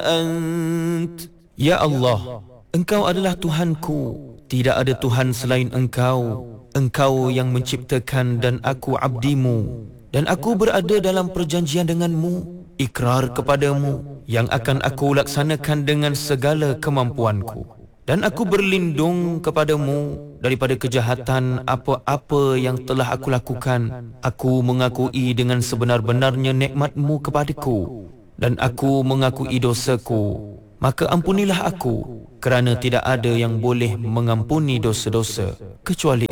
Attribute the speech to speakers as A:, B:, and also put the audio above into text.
A: أنت Ya Allah, Engkau adalah Tuhanku, tidak ada Tuhan selain Engkau. Engkau yang menciptakan dan aku abdimu, dan aku berada dalam perjanjian denganmu, ikrar kepadamu yang akan aku laksanakan dengan segala kemampuanku. Dan aku berlindung kepadamu daripada kejahatan apa-apa yang telah aku lakukan. Aku mengakui dengan sebenar-benarnya nikmatmu kepadaku, dan aku mengakui dosaku. Maka ampunilah aku, kerana tidak ada yang boleh mengampuni dosa-dosa kecuali